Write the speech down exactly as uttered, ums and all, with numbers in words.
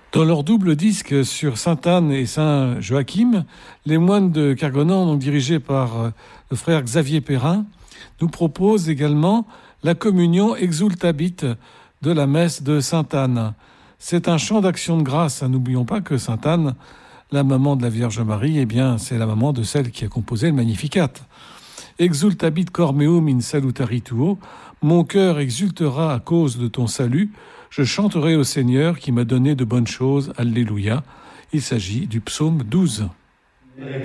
Dans leur double disque sur Sainte-Anne et Saint-Joachim, les moines de Kergonan, donc dirigés par euh, le frère Xavier Perrin, nous proposent également la communion exultabit de la messe de Sainte-Anne. C'est un chant d'action de grâce. N'oublions pas que Sainte-Anne, la maman de la Vierge Marie, eh bien, c'est la maman de celle qui a composé le Magnificat. Exultabit cor meum in salutari tuo. Mon cœur exultera à cause de ton salut. Je chanterai au Seigneur qui m'a donné de bonnes choses. Alléluia. Il s'agit du psaume douze.